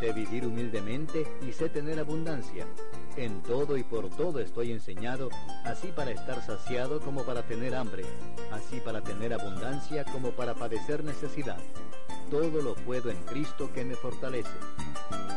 Sé vivir humildemente y sé tener abundancia. En todo y por todo estoy enseñado, así para estar saciado como para tener hambre, así para tener abundancia como para padecer necesidad. Todo lo puedo en Cristo que me fortalece.